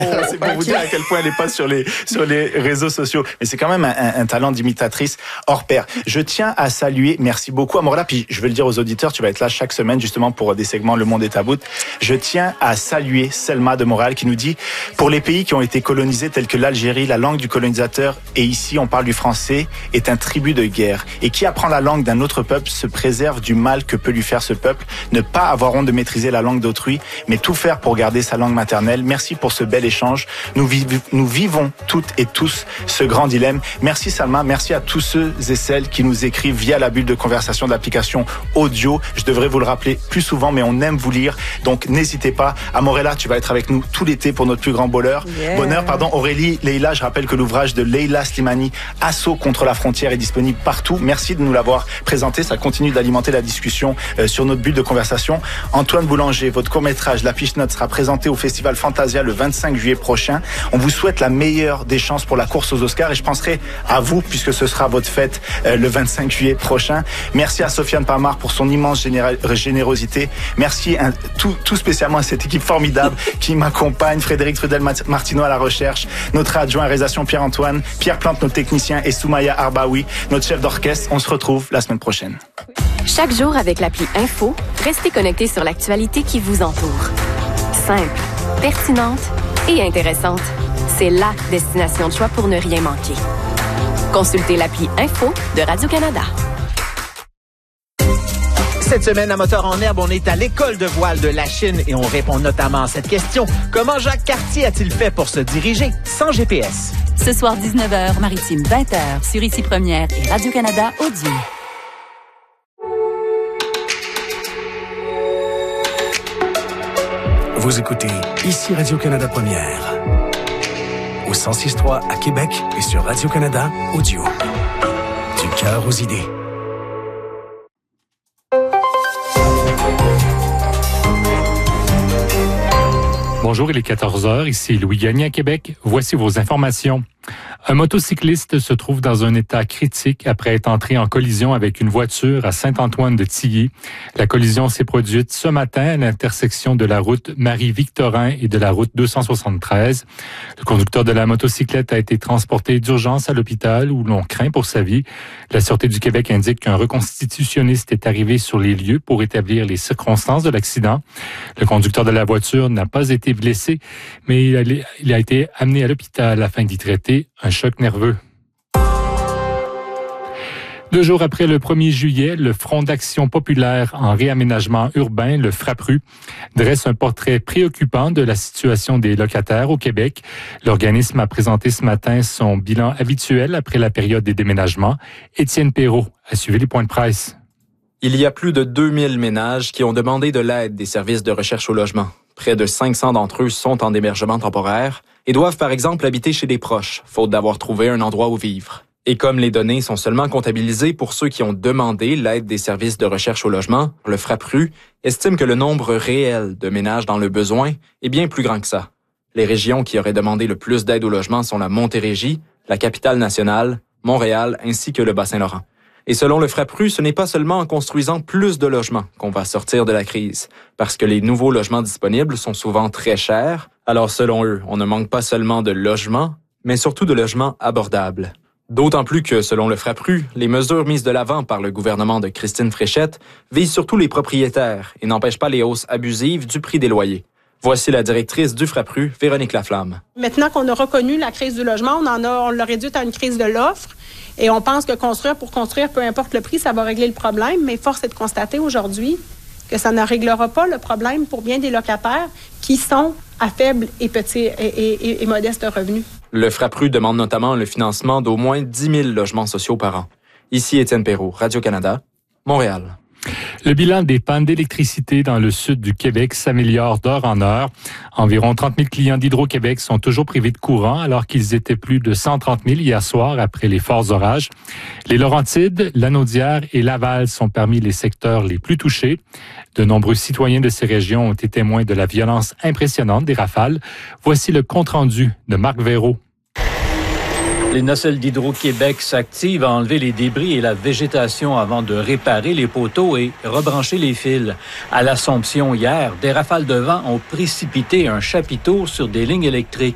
C'est pour vous dire à quel point elle n'est pas sur les réseaux sociaux. Mais c'est quand même un talent d'imitatrice hors pair. Je tiens à saluer, merci beaucoup Amorella, puis je veux le dire aux auditeurs, tu vas être là chaque semaine justement pour des segments Le Monde est à bout. Je tiens à saluer Selma de Montréal qui nous dit « Pour les pays qui ont été colonisés tels que l'Algérie, la langue du colonisateur, et ici on parle du français, est un tribut de guerre. Et qui apprend la langue d'un autre peuple se préserve du mal que peut lui faire ce peuple. Ne pas avoir honte de maîtriser la langue d'autrui, mais tout faire pour garder sa langue maternelle. Merci pour ce bel échange. Nous vivons toutes et tous ce grand dilemme. Merci Salma, merci à tous ceux et celles qui nous écrivent via la bulle de conversation de l'application audio. Je devrais vous le rappeler plus souvent, mais on aime vous lire. Donc n'hésitez pas. Amorella, tu vas être avec nous tout l'été pour notre plus grand bonheur. Aurélie, Leïla, je rappelle que l'ouvrage de Leïla Slimani, Assaut contre la frontière, est disponible partout. Merci de nous l'avoir présenté. Ça continue d'alimenter la discussion sur notre bulle de conversation. Antoine Boulanger, votre court-métrage La Piche Note sera présenté au Festival Fantasia le 25 juillet prochain. On vous souhaite la meilleure des chances pour la course aux Oscars et je penserai à vous puisque ce sera votre fête le 25 juillet prochain. Merci à Sofiane Pamar pour son immense générosité. Merci tout spécialement à cette équipe formidable qui m'accompagne. Frédéric Trudel-Martineau à la recherche, notre adjoint à réalisation Pierre-Antoine, Pierre Plante, notre technicien, et Soumaya Arbaoui, notre chef d'orchestre. On se retrouve la semaine prochaine. Chaque jour avec l'appli Info, restez connectés sur l'actualité qui vous entoure. Simple, pertinente et intéressante. C'est la destination de choix pour ne rien manquer. Consultez l'appli Info de Radio-Canada. Cette semaine, à Moteur en herbe, on est à l'école de voile de la Chine et on répond notamment à cette question. Comment Jacques Cartier a-t-il fait pour se diriger sans GPS? Ce soir, 19h, Maritime 20h, sur Ici Première et Radio-Canada Audio. Vous écoutez Ici Radio-Canada Première. Au 106.3 à Québec et sur Radio-Canada Audio. Du cœur aux idées. Bonjour, il est 14h, ici Louis Gagné à Québec. Voici vos informations. Un motocycliste se trouve dans un état critique après être entré en collision avec une voiture à Saint-Antoine-de-Tilly. La collision s'est produite ce matin à l'intersection de la route Marie-Victorin et de la route 273. Le conducteur de la motocyclette a été transporté d'urgence à l'hôpital où l'on craint pour sa vie. La Sûreté du Québec indique qu'un reconstitutionniste est arrivé sur les lieux pour établir les circonstances de l'accident. Le conducteur de la voiture n'a pas été blessé, mais il a été amené à l'hôpital afin d'y traiter un choc nerveux. 2 jours après le 1er juillet, le Front d'action populaire en réaménagement urbain, le FRAPRU, dresse un portrait préoccupant de la situation des locataires au Québec. L'organisme a présenté ce matin son bilan habituel après la période des déménagements. Étienne Perrault a suivi les points de presse. Il y a plus de 2000 ménages qui ont demandé de l'aide des services de recherche au logement. Près de 500 d'entre eux sont en hébergement temporaire et doivent par exemple habiter chez des proches, faute d'avoir trouvé un endroit où vivre. Et comme les données sont seulement comptabilisées pour ceux qui ont demandé l'aide des services de recherche au logement, le FRAPRU estime que le nombre réel de ménages dans le besoin est bien plus grand que ça. Les régions qui auraient demandé le plus d'aide au logement sont la Montérégie, la capitale nationale, Montréal ainsi que le Bas-Saint-Laurent. Et selon le FRAPRU, ce n'est pas seulement en construisant plus de logements qu'on va sortir de la crise, parce que les nouveaux logements disponibles sont souvent très chers. Alors selon eux, on ne manque pas seulement de logements, mais surtout de logements abordables. D'autant plus que, selon le FRAPRU, les mesures mises de l'avant par le gouvernement de Christine Fréchette visent surtout les propriétaires et n'empêchent pas les hausses abusives du prix des loyers. Voici la directrice du FRAPRU, Véronique Laflamme. Maintenant qu'on a reconnu la crise du logement, on l'a réduite à une crise de l'offre. Et on pense que construire pour construire, peu importe le prix, ça va régler le problème. Mais force est de constater aujourd'hui que ça ne réglera pas le problème pour bien des locataires qui sont à faible et petits et modestes revenus. Le FRAPRU demande notamment le financement d'au moins 10 000 logements sociaux par an. Ici Étienne Perrault, Radio-Canada, Montréal. Le bilan des pannes d'électricité dans le sud du Québec s'améliore d'heure en heure. Environ 30 000 clients d'Hydro-Québec sont toujours privés de courant alors qu'ils étaient plus de 130 000 hier soir après les forts orages. Les Laurentides, Lanaudière et Laval sont parmi les secteurs les plus touchés. De nombreux citoyens de ces régions ont été témoins de la violence impressionnante des rafales. Voici le compte-rendu de Marc Véraud. Les nacelles d'Hydro-Québec s'activent à enlever les débris et la végétation avant de réparer les poteaux et rebrancher les fils. À l'Assomption hier, des rafales de vent ont précipité un chapiteau sur des lignes électriques.